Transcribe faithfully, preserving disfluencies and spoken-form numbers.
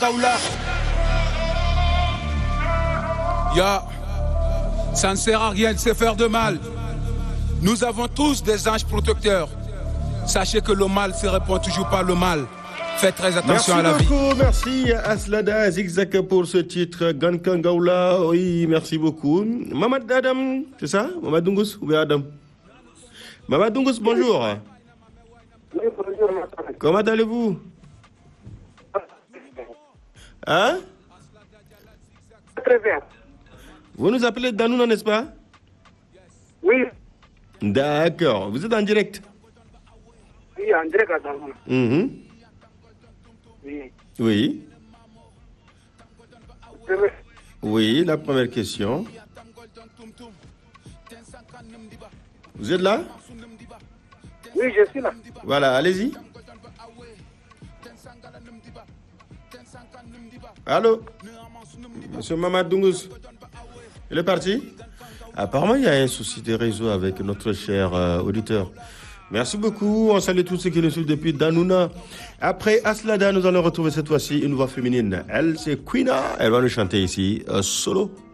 Kaoula. Ya, ça ne sert à rien de se faire de mal. Nous avons tous des anges protecteurs. Sachez que le mal se répond toujours par le mal. Faites très attention merci à la beaucoup, vie. Merci Aslada Zigzag pour ce titre. Gankangaoula, oui, merci beaucoup. Mamad Adam, c'est ça? Mamad Dungus ou bien Adam? Mamad Dungus, bonjour. Oui, bonjour. Comment allez-vous? Hein? Très bien. Vous nous appelez Danouna, n'est-ce pas? Oui. D'accord. Vous êtes en direct? Oui, en direct à Danouna. Mm-hmm. Oui. Oui. Très Oui, la première question. Vous êtes là? Oui, je suis là. Voilà, allez-y. Allô? Monsieur Mamad Dungus. Il est parti? Apparemment, il y a un souci de réseau avec notre cher euh, auditeur. Merci beaucoup. On salue tous ceux qui nous suivent depuis Danouna. Après Aslada, nous allons retrouver cette fois-ci une voix féminine. Elle, c'est Queena. Elle va nous chanter ici, euh, solo.